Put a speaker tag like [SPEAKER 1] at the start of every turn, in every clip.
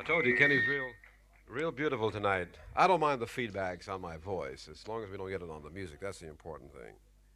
[SPEAKER 1] told you Kenny's real beautiful tonight. I don't mind the feedbacks on my voice, as long as we don't get it on the music. That's the important thing.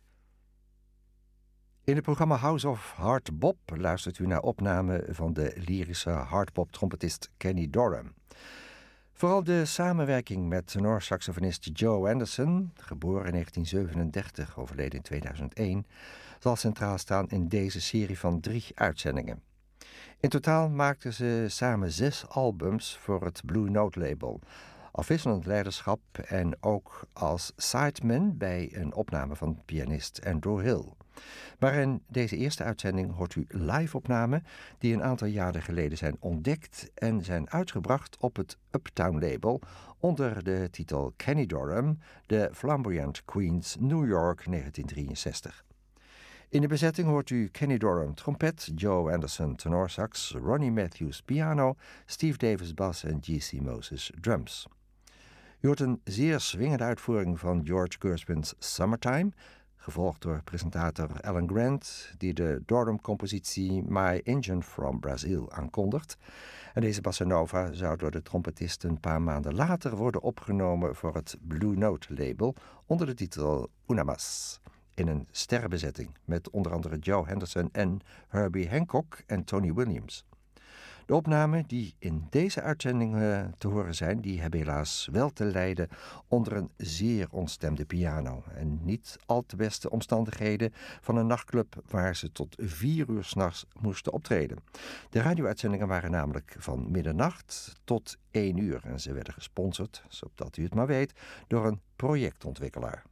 [SPEAKER 2] In het programma House of Hard Bop luistert u naar opname van de lyrische hardpop-trompetist Kenny Dorham. Vooral de samenwerking met tenorsaxofonist Joe Anderson, geboren in 1937, overleden in 2001, zal centraal staan in deze serie van 3 uitzendingen. In totaal maakten ze samen 6 albums voor het Blue Note label, afwisselend leiderschap en ook als sideman bij een opname van pianist Andrew Hill. Maar in deze eerste uitzending hoort u live-opnamen die een aantal jaren geleden zijn ontdekt en zijn uitgebracht op het Uptown label onder de titel Kenny Dorham, The Flamboyant Queens, New York 1963. In de bezetting hoort u Kenny Dorham trompet, Joe Anderson tenorsax, Ronnie Matthews piano, Steve Davis bas en G.C. Moses drums. U hoort een zeer swingende uitvoering van George Gershwin's Summertime, gevolgd door presentator Alan Grant, die de Dorham-compositie My Engine from Brazil aankondigt. En deze bossa nova zou door de trompetist een paar maanden later worden opgenomen voor het Blue Note label onder de titel Una Mas, in een sterrenbezetting met onder andere Joe Henderson en Herbie Hancock en Tony Williams. De opnamen die in deze uitzending te horen zijn, die hebben helaas wel te lijden onder een zeer ontstemde piano en niet al te beste omstandigheden van een nachtclub waar ze tot 4 uur 's nachts moesten optreden. De radio-uitzendingen waren namelijk van middernacht tot 1 uur en ze werden gesponsord, zodat u het maar weet, door een projectontwikkelaar.